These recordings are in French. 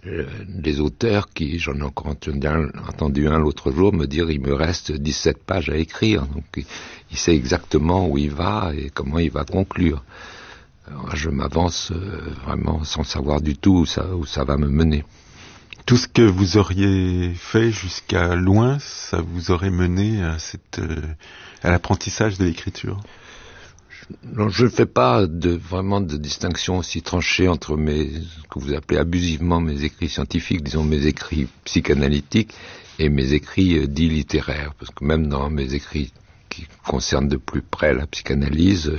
des auteurs qui, j'en ai encore entendu un l'autre jour me dire il me reste 17 pages à écrire. Donc il sait exactement où il va et comment il va conclure. Alors, je m'avance vraiment sans savoir du tout où ça va me mener. Tout ce que vous auriez fait jusqu'à loin, ça vous aurait mené à l'apprentissage de l'écriture? Non, je ne fais pas vraiment de distinction aussi tranchée entre ce que vous appelez abusivement mes écrits scientifiques, disons mes écrits psychanalytiques et mes écrits dits littéraires. Parce que même dans mes écrits qui concernent de plus près la psychanalyse,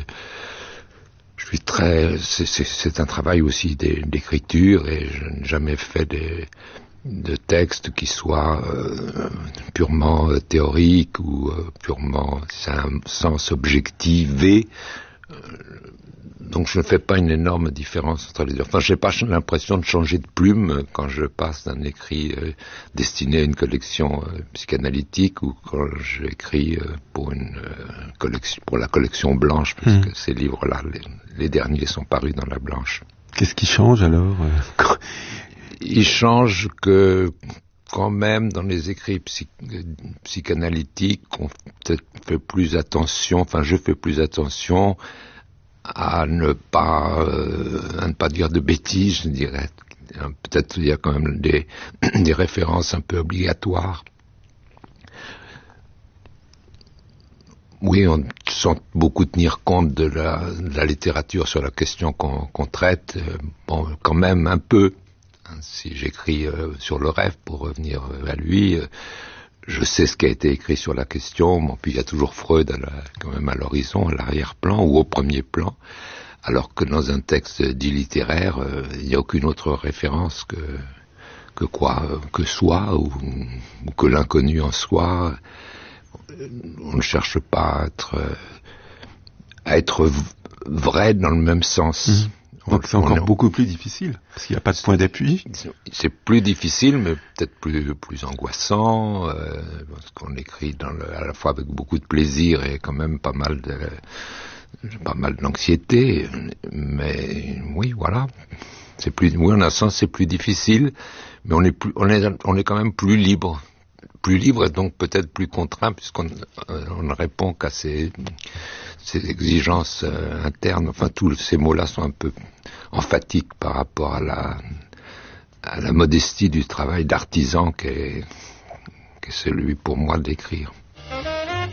c'est un travail aussi d'écriture et je n'ai jamais fait de textes qui soient purement théoriques ou purement, c'est un sens objectivé. Donc je ne fais pas une énorme différence entre les deux. Enfin, j'ai pas l'impression de changer de plume quand je passe d'un écrit destiné à une collection psychanalytique ou quand j'écris pour la collection blanche, parce que ces livres-là, les derniers sont parus dans la blanche. Qu'est-ce qui change alors? Il change que quand même dans les écrits psychanalytiques, on peut-être fait plus attention, enfin je fais plus attention à ne pas dire de bêtises, je dirais. Peut-être il y a quand même des références un peu obligatoires. Oui, on sent beaucoup tenir compte de la littérature sur la question qu'on traite. Bon, quand même un peu. Si j'écris sur le rêve, pour revenir à lui, je sais ce qui a été écrit sur la question. Bon, puis il y a toujours Freud quand même à l'horizon, à l'arrière-plan ou au premier plan, alors que dans un texte dit littéraire, il n'y a aucune autre référence que soi ou que l'inconnu en soi. On ne cherche pas à être vrai dans le même sens. Donc c'est encore beaucoup plus difficile, parce qu'il n'y a pas de point d'appui. C'est plus difficile, mais peut-être plus angoissant, parce qu'on écrit à la fois avec beaucoup de plaisir et quand même pas mal d'anxiété. Mais oui, voilà. Oui, en un sens, c'est plus difficile, mais on est quand même plus libre. Plus libre et donc peut-être plus contraint, puisqu'on ne répond qu'à ces exigences internes. Enfin, tous ces mots-là sont un peu emphatiques par rapport à la modestie du travail d'artisan qui est celui pour moi d'écrire.